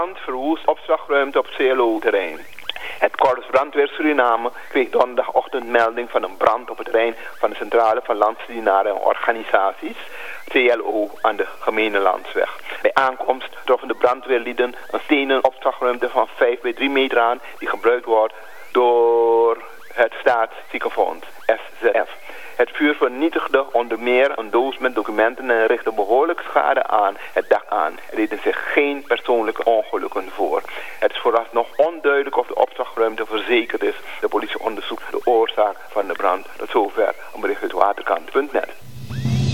brand verwoest opslagruimte op CLO-terrein. Het Korps Brandweer Suriname kreeg donderdagochtend melding van een brand op het terrein van de Centrale van Landsdienaren en Organisaties, CLO, aan de Gemene Landsweg. Bij aankomst troffen de brandweerlieden een stenen opslagruimte van 5 bij 3 meter aan, die gebruikt wordt door het Staatsziekenfonds, SZF. Het vuur vernietigde onder meer een doos met documenten en richtte behoorlijk schade aan het dak aan. Er deden zich geen persoonlijke ongelukken voor. Het is vooralsnog onduidelijk of de opslagruimte verzekerd is. De politie onderzoekt de oorzaak van de brand